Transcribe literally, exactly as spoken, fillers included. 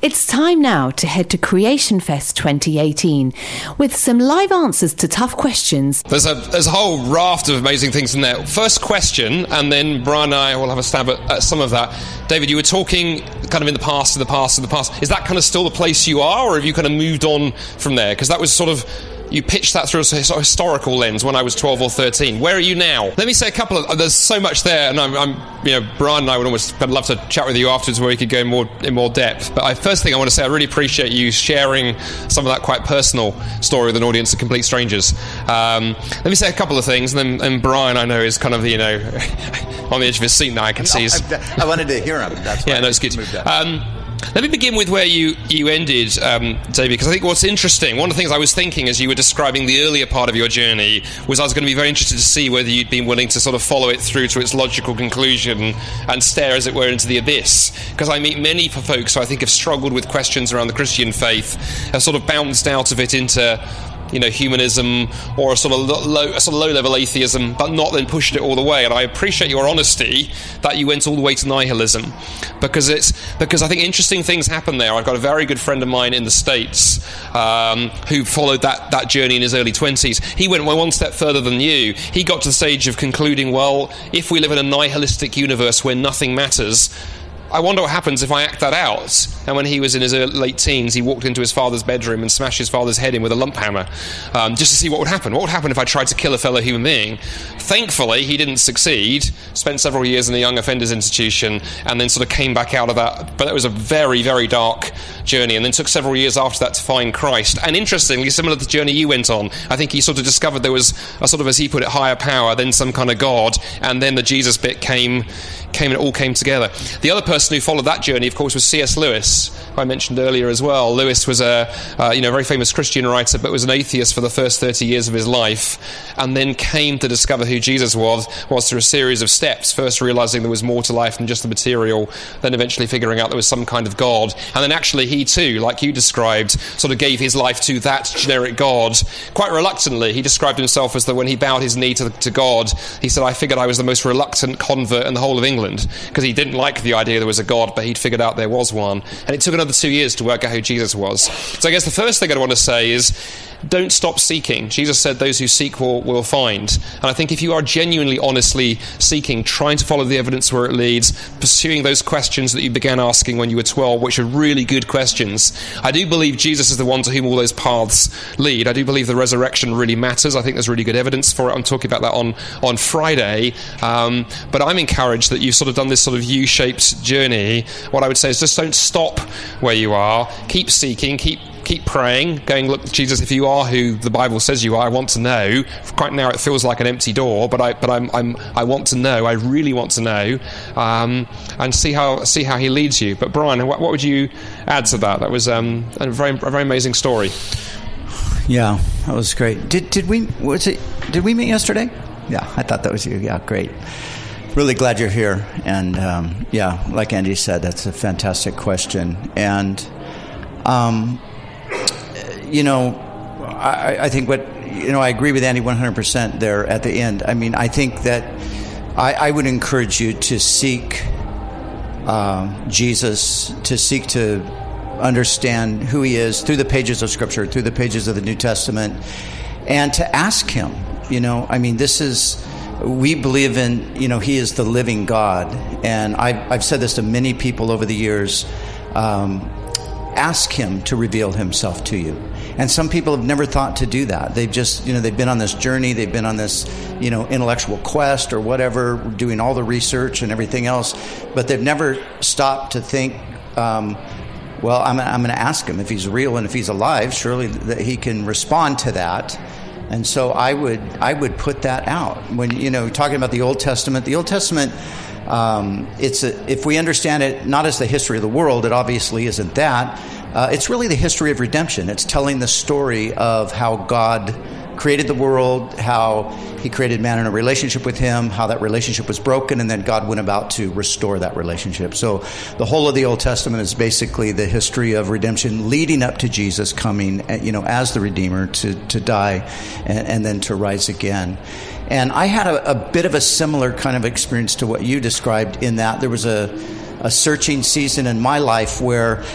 It's time now to head to Creation Fest twenty eighteen with some live answers to tough questions. There's a there's a whole raft of amazing things in there. First question, and then Brian and I will have a stab at, at some of that. David, you were talking kind of in the past, in the past, in the past. Is that kind of still the place you are, or have you kind of moved on from there? Because that was sort of... You pitched that through a historical lens when I was twelve or thirteen. Where are you now? Let me say a couple of... There's so much there, and I'm, I'm you know, Brian and I would almost I'd love to chat with you afterwards where we could go in more in more depth. But I, first thing I want to say, I really appreciate you sharing some of that quite personal story with an audience of complete strangers. Um, let me say a couple of things, and then and Brian, I know, is kind of, you know, on the edge of his seat now, I can no, see. His, I, I wanted to hear him. That's why yeah, no, it's good. Um, Let me begin with where you, you ended, um, David, because I think what's interesting, one of the things I was thinking as you were describing the earlier part of your journey was I was going to be very interested to see whether you'd been willing to sort of follow it through to its logical conclusion and stare, as it were, into the abyss. Because I meet many folks who I think have struggled with questions around the Christian faith, have sort of bounced out of it into... you know, humanism or a sort of low, a sort of low-level atheism, but not then pushed it all the way. And I appreciate your honesty that you went all the way to nihilism, because it's because I think interesting things happen there. I've got a very good friend of mine in the States um, who followed that that journey in his early twenties. He went one step further than you. He got to the stage of concluding, well, if we live in a nihilistic universe where nothing matters, I wonder what happens if I act that out. And when he was in his early, late teens, he walked into his father's bedroom and smashed his father's head in with a lump hammer, um, just to see what would happen. What would happen if I tried to kill a fellow human being? Thankfully, he didn't succeed, spent several years in the Young Offenders Institution, and then sort of came back out of that. But it was a very, very dark journey, and then took several years after that to find Christ. And interestingly, similar to the journey you went on, I think he sort of discovered there was a sort of, as he put it, higher power, then some kind of God, and then the Jesus bit came... came and it all came together. The other person who followed that journey, of course, was C S Lewis, who I mentioned earlier as well. Lewis was a uh, you know very famous Christian writer, but was an atheist for the first thirty years of his life, and then came to discover who Jesus was, was through a series of steps, first realizing there was more to life than just the material, then eventually figuring out there was some kind of God, and then actually he too, like you described, sort of gave his life to that generic God, quite reluctantly. He described himself as that when he bowed his knee to, to God, he said, I figured I was the most reluctant convert in the whole of England, because he didn't like the idea there was a God, but he'd figured out there was one. And it took another two years to work out who Jesus was. So I guess the first thing I want to say is, don't stop seeking. Jesus said those who seek will, will find. And I think if you are genuinely, honestly seeking, trying to follow the evidence where it leads, pursuing those questions that you began asking when you were twelve, which are really good questions. I do believe Jesus is the one to whom all those paths lead. I do believe the resurrection really matters. I think there's really good evidence for it. I'm talking about that on, on Friday. Um, but I'm encouraged that you've sort of done this sort of U-shaped journey. What I would say is just don't stop where you are. Keep seeking, keep Keep praying, going, look, Jesus, if you are who the Bible says you are, I want to know. Right now it feels like an empty door, but I but I'm, I'm I want to know. I really want to know, um, and see how see how he leads you. But Brian, what, what would you add to that? That was um, a very a very amazing story. Yeah, that was great. Did did we was it? Did we meet yesterday? Yeah, I thought that was you. Yeah, great. Really glad you're here. And um, yeah, like Andy said, that's a fantastic question. And um. You know, I, I think what, you know, I agree with Andy one hundred percent there at the end. I mean, I think that I, I would encourage you to seek uh, Jesus, to seek to understand who he is through the pages of Scripture, through the pages of the New Testament, and to ask him. You know, I mean, this is, we believe in, you know, he is the living God. And I've, I've said this to many people over the years. Um, ask him to reveal himself to you. And some people have never thought to do that. They've just, you know, they've been on this journey, they've been on this, you know, intellectual quest or whatever, doing all the research and everything else, but they've never stopped to think, um, well, I'm, I'm going to ask him if he's real and if he's alive, surely that he can respond to that. And so I would, I would put that out. When, you know, talking about the Old Testament, the Old Testament, um, it's a, if we understand it not as the history of the world, it obviously isn't that. Uh, it's really the history of redemption. It's telling the story of how God created the world, how he created man in a relationship with him, how that relationship was broken, and then God went about to restore that relationship. So the whole of the Old Testament is basically the history of redemption leading up to Jesus coming, you know, as the Redeemer to, to die and, and then to rise again. And I had a, a bit of a similar kind of experience to what you described, in that there was a a searching season in my life where